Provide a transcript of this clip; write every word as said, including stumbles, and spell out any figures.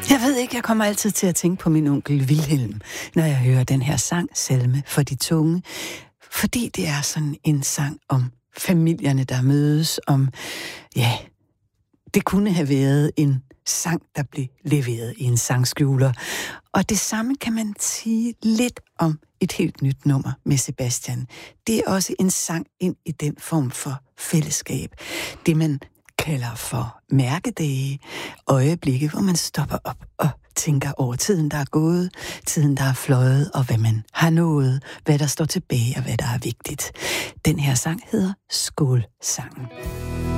Jeg ved ikke, jeg kommer altid til at tænke på min onkel Wilhelm, når jeg hører den her sang, Salme for de tunge. Fordi det er sådan en sang om familierne, der mødes, om, ja, det kunne have været en sang, der blev leveret i en sangskjuler. Og det samme kan man sige lidt om et helt nyt nummer med Sebastian. Det er også en sang ind i den form for fællesskab. Det man kalder for mærkedage, øjeblikke, hvor man stopper op og tænker over tiden, der er gået, tiden, der er fløjet, og hvad man har nået, hvad der står tilbage og hvad der er vigtigt. Den her sang hedder Skålsangen.